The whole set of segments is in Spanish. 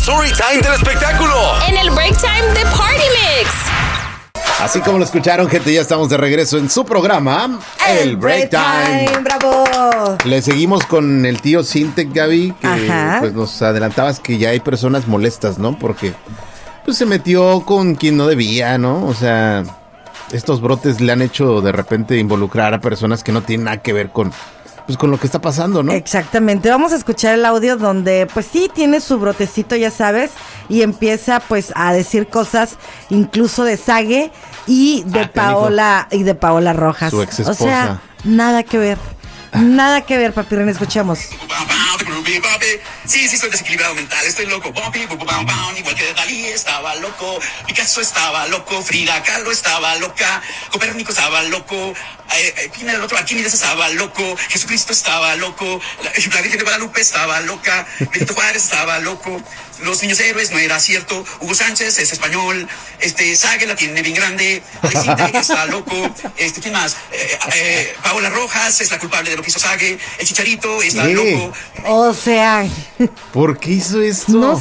story time del espectáculo. En el break time de Party Mix. Así como lo escucharon, gente, ya estamos de regreso en su programa, El Break Time. ¡Bravo! Le seguimos con el tío Sintec, Gaby, que pues nos adelantabas que ya hay personas molestas, ¿no? Porque pues se metió con quien no debía, ¿no? O sea, estos brotes le han hecho de repente involucrar a personas que no tienen nada que ver con lo que está pasando, ¿no? Exactamente. Vamos a escuchar el audio donde, pues sí, tiene su brotecito, ya sabes, y empieza, pues, a decir cosas, incluso de Sage y de Paola Rojas. Su ex esposa. O sea, nada que ver. Nada que ver, papirren, escuchemos. Sí, estoy desequilibrado mental, estoy loco. Igual que Dalí estaba loco, Picasso estaba loco, Frida Kahlo estaba loca, Copérnico estaba loco, ¿quién era el otro? Arquímedes estaba loco, Jesucristo estaba loco, la Virgen de Guadalupe estaba loca, Benito Juárez estaba loco, los niños héroes no era cierto, Hugo Sánchez es español, Sage la tiene bien grande, Alexinte está loco, ¿quién más? Paola Rojas es la culpable de lo que hizo Sage, el Chicharito está loco. O sea, ¿por qué hizo esto? No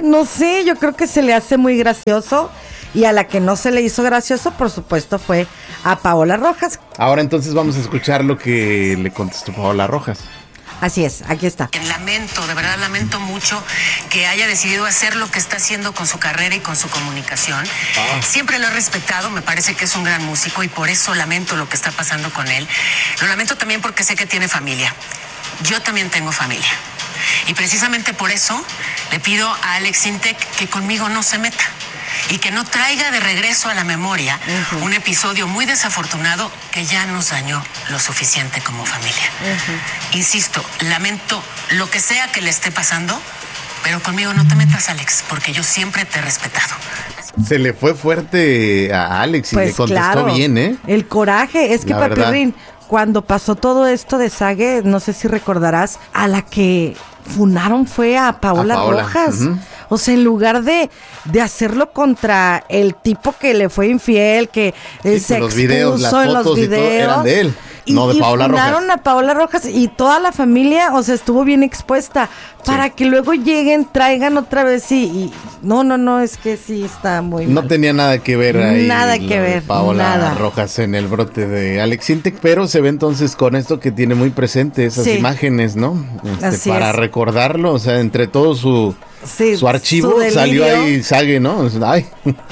sé, yo creo que se le hace muy gracioso. Y a la que no se le hizo gracioso, por supuesto, fue a Paola Rojas. Ahora entonces vamos a escuchar lo que le contestó Paola Rojas. Así es, aquí está. De verdad lamento mucho que haya decidido hacer lo que está haciendo con su carrera y con su comunicación. Siempre lo he respetado, me parece que es un gran músico y por eso lamento lo que está pasando con él. Lo lamento también porque sé que tiene familia. Yo también tengo familia. Y precisamente por eso le pido a Alex Intec que conmigo no se meta. Y que no traiga de regreso a la memoria un episodio muy desafortunado que ya nos dañó lo suficiente como familia. Insisto, lamento lo que sea que le esté pasando, pero conmigo no te metas, Alex, porque yo siempre te he respetado. Se le fue fuerte a Alex y pues le contestó bien, ¿eh? El coraje, es que Papirrín, cuando pasó todo esto de Sage, no sé si recordarás, a la que funaron fue a Paola Rojas. O sea, en lugar de hacerlo contra el tipo que le fue infiel, que se expuso los videos, las fotos en los videos, y todo eran de él, no de Paola Rojas. Y funaron a Paola Rojas y toda la familia, o sea, estuvo bien expuesta para que luego lleguen, traigan otra vez y no, es que sí está muy mal. No tenía nada que ver ahí. Nada que ver, Paola Rojas en el brote de Alex Intec, pero se ve entonces con esto que tiene muy presente esas imágenes, ¿no? Para recordarlo, o sea, entre todo su archivo salió ahí Sage, ¿no? Ay,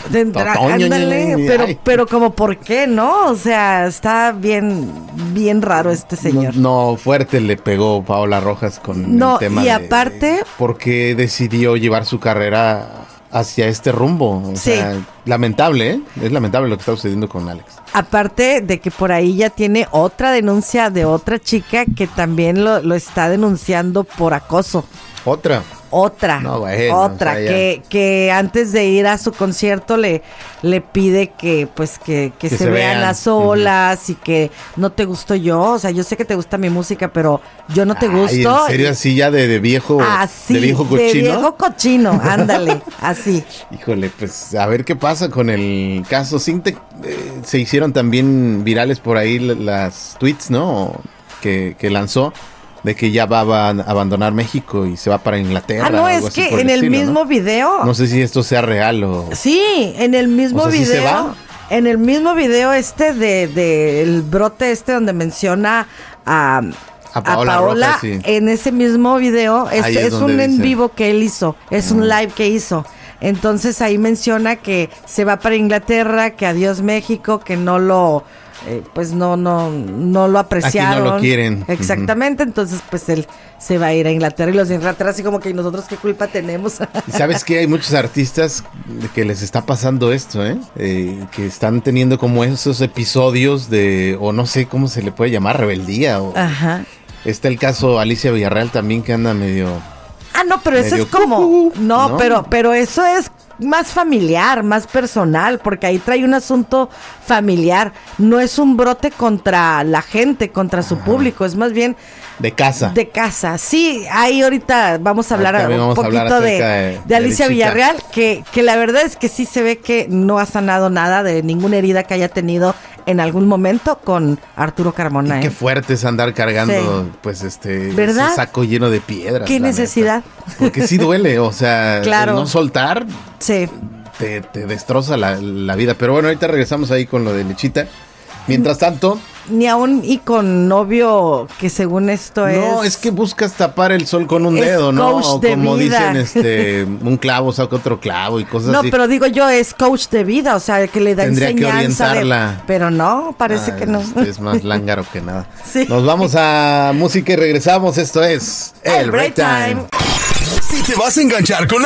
ándale, pero como por qué, ¿no? O sea, está bien raro este señor. No, fuerte le pegó Paola Rojas con el tema y aparte, porque decidió llevar su carrera hacia este rumbo. O sea, lamentable, ¿eh? Es lamentable lo que está sucediendo con Alex. Aparte de que por ahí ya tiene otra denuncia de otra chica que también lo está denunciando por acoso. Otra, que antes de ir a su concierto le pide que se vean a solas y que no te gusto yo, o sea, yo sé que te gusta mi música, pero yo no te gusto. ¿En serio así ya de viejo? Así, de viejo cochino. De viejo cochino, ándale, así. Híjole, pues a ver qué pasa con el caso Sintec. Se hicieron también virales por ahí las tweets, ¿no? Que lanzó. De que ya va a abandonar México y se va para Inglaterra. No, es que en el mismo video. No sé si esto sea real o. Sí, en el mismo video. ¿Sí se va? En el mismo video de el brote donde menciona a Paola Rojas, en ese mismo video es un en vivo que él hizo, es un live que hizo. Entonces ahí menciona que se va para Inglaterra, que adiós México, que no lo no lo apreciaron. Aquí no lo quieren. Exactamente, entonces pues él se va a ir a Inglaterra y los de Inglaterra así como que nosotros qué culpa tenemos. Y sabes que hay muchos artistas que les está pasando esto, que están teniendo como esos episodios de, o no sé cómo se le puede llamar, rebeldía. Ajá. Está el caso Alicia Villarreal también que anda medio... no, pero eso es como... No, pero eso es más familiar, más personal, porque ahí trae un asunto familiar. No es un brote contra la gente, contra su público, es más bien... De casa. De casa, sí. Ahí ahorita vamos a hablar un poquito de Alicia Villarreal, que la verdad es que sí se ve que no ha sanado nada de ninguna herida que haya tenido en algún momento con Arturo Carmona. Y qué fuerte es andar cargando, pues, ese saco lleno de piedras. ¿Qué necesidad? Neta. Porque sí duele, o sea, claro. No soltar te destroza la vida. Pero bueno, ahorita regresamos ahí con lo de Lechita. Mientras tanto... Ni aún y con novio que según esto es... No, es que buscas tapar el sol con un dedo, ¿no? O como dicen, un clavo saca otro clavo y cosas así. No, pero digo yo, es coach de vida, o sea, que le da Tendría enseñanza. Que orientarla. Pero no, parece que no. Es más lángaro que nada. Sí. Nos vamos a música y regresamos. Esto es El Break Time. Si te vas a enganchar con